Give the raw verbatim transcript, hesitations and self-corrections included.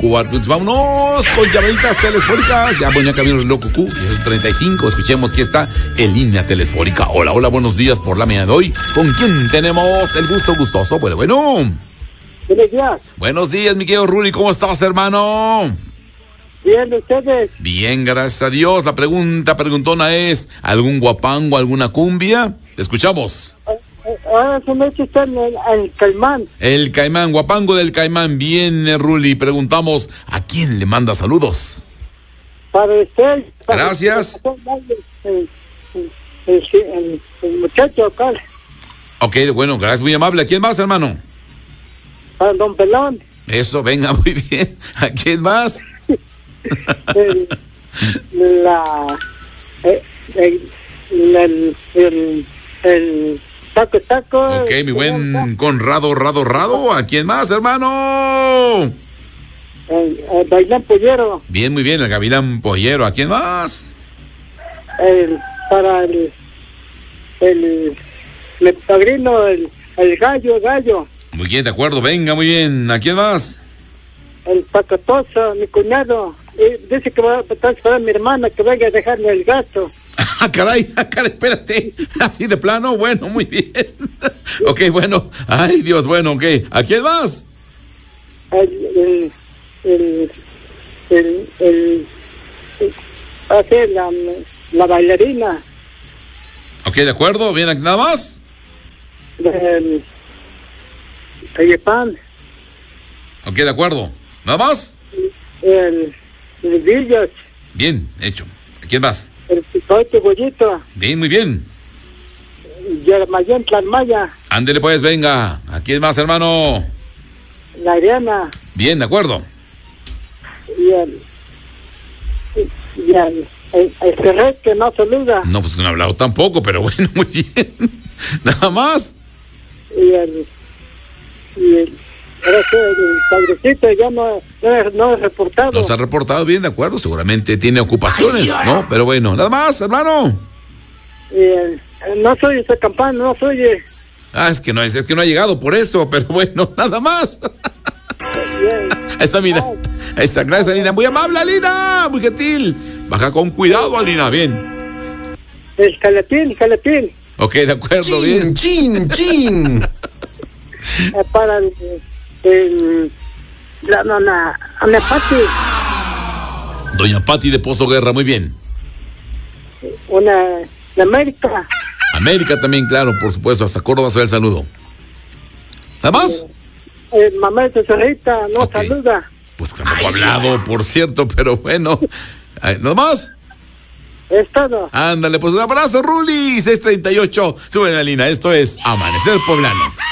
Cuba. Pues vámonos con llamaditas telefónicas. Ya voy a cambiar el loco Q, treinta y cinco. Escuchemos que está en línea telefónica. Hola, hola, buenos días por la mañana de hoy. ¿Con quién tenemos el gusto gustoso? Bueno, bueno. Buenos días. Buenos días, mi querido Ruli. ¿Cómo estás, hermano? Bien, ¿ustedes? Bien, gracias a Dios. La pregunta preguntona es, ¿algún guapango, alguna cumbia? Te escuchamos. Ahora su noche está en el, el Caimán. El Caimán, guapango del Caimán. Bien, Ruli. Preguntamos, ¿a quién le manda saludos? Para usted. Para Gracias. El, el, el, el, el muchacho acá. Ok, bueno, gracias, muy amable. ¿A quién más, hermano? Para don Pelón. Eso, venga, muy bien. ¿A quién más? El, la... El, el, el, el, el taco, taco. Ok, mi buen Conrado, Rado, Rado. ¿A quién más, hermano? El, el Gavilán Pollero. Bien, muy bien, el Gavilán Pollero. ¿A quién más? El, para el, el, el padrino, el, el gallo, gallo. Muy bien, de acuerdo, venga, muy bien. ¿A quién más? El Pacatoso, mi cuñado. Y dice que va a estar para mi hermana que venga a dejarle el gasto. Ah, caray, ah, caray, espérate. Así de plano, bueno, muy bien. Ok, bueno. Ay, Dios, bueno, ok. ¿A quién más? El, el, el, el, el, el hace la, la bailarina. Ok, de acuerdo, bien, nada más. El, el pan. Ok, de acuerdo. ¿Nada más? El, el Villas. Bien, hecho. ¿A quién más? El Picote Gollito. Bien, muy bien. Y el Mayén Tlalmaya. Ándele pues, venga. ¿A quién más, hermano? La Ariana. Bien, de acuerdo. Y el, y el, el, el Ferret que no saluda. No, pues no he hablado tampoco, pero bueno, muy bien. Nada más. Y el, y el, ahora sí, el padrecito ya no, no, no es reportado. Nos ha reportado bien, de acuerdo. Seguramente tiene ocupaciones, ¿no? Pero bueno, nada más, hermano. Y el, no soy esa campana, no soy. Eh, Ah, es que no es, es que no ha llegado por eso, pero bueno, nada más. Ahí está, mira. Ahí está, gracias, Alina. Muy amable, Alina. Muy gentil. Baja con cuidado, Alina. Bien. el Caletín, Caletín. Ok, de acuerdo, bien. Chin, chin. Eh, para el, el la, la, la, la Pati, Doña Pati de Pozo Guerra, muy bien. una de América. América también, claro, por supuesto. Hasta Córdoba se ve el saludo. ¿Nada más? Eh, mamá de Cerrita no Ok. saluda. Pues tampoco ha hablado, por cierto, pero bueno. Ay, ¿nada más? Es todo. Ándale, pues un abrazo, Ruli. seis treinta y ocho. Sube la línea. Esto es Amanecer Poblano.